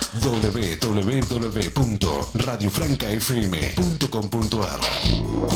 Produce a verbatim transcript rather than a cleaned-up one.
w w w punto radio franca f m punto com punto a r.